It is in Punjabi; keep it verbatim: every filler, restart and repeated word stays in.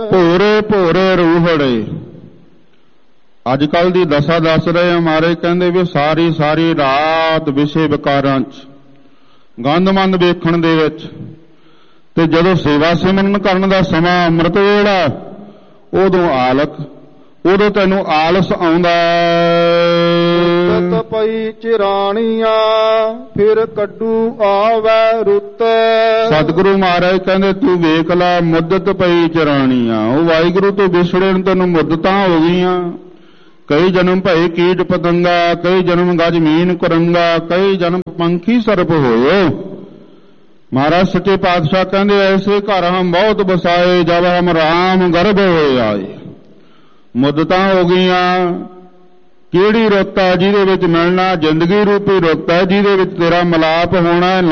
ਭੋਰੇ ਭੋਰੇ ਰੂਹੜੇ। ਅੱਜ ਕੱਲ ਦੀ ਦਸ਼ਾ ਦੱਸ ਰਹੇ ਹਮਾਰੇ, ਕਹਿੰਦੇ ਵੀ ਸਾਰੀ ਸਾਰੀ ਰਾਤ ਵਿਸ਼ੇ ਵਿਕਾਰਾਂ 'ਚ ਗੰਦਮੰਦ ਵੇਖਣ ਦੇ ਵਿੱਚ, ਤੇ ਜਦੋਂ ਸੇਵਾ ਸਿਮਰਨ ਕਰਨ ਦਾ ਸਮਾਂ ਅੰਮ੍ਰਿਤ ਵੇਲਾ, ਉਦੋਂ ਆਲਕ ਉਦੋਂ ਤੈਨੂੰ ਆਲਸ ਆਉਂਦਾ। ਰੁੱਤ ਪਈ ਚਿਰਾਣੀਆਂ ਫਿਰ ਕੱਢੂ ਆਵੈ ਰੁੱਤ। ਸਤਿਗੁਰੂ ਮਹਾਰਾਜ ਕਹਿੰਦੇ ਤੂੰ ਵੇਖ ਲੈ, ਮੁੱਦਤ ਪਈ ਚਿਰਾਣੀਆਂ। ਉਹ ਵਾਹਿਗੁਰੂ ਤੋਂ ਵਿਛੜੇ ਨੂੰ ਤੈਨੂੰ ਮੁੱਦਤਾਂ ਹੋ ਗਈਆਂ। ਕਈ ਜਨਮ ਭਏ ਕੀਟ ਪਤੰਗਾ, ਕਈ ਜਨਮ ਗਜ ਮੀਨ ਕੁਰੰਗਾ, ਕਈ ਜਨਮ ਪੰਖੀ ਸਰਪ ਹੋਇਓ। ਮਹਾਰਾਜ ਸੱਚੇ ਪਾਤਸ਼ਾਹ ਕਹਿੰਦੇ ਐਸੇ ਘਰ ਹਮ ਬਹੁਤ ਬਸਾਏ, ਜਬ ਹਮ ਰਾਮ ਗਰਭ ਹੋਏ ਆਏ। ਮੁੱਦਤਾਂ ਹੋ ਗਈਆਂ। ਕਿਹੜੀ ਰੁੱਤ ਹੈ ਜਿਹਦੇ ਵਿੱਚ ਮਿਲਣਾ? ਜ਼ਿੰਦਗੀ ਰੂਪੀ ਰੁੱਤ ਹੈ ਜਿਹਦੇ ਵਿੱਚ ਤੇਰਾ ਮਿਲਾਪ ਹੋਣਾ।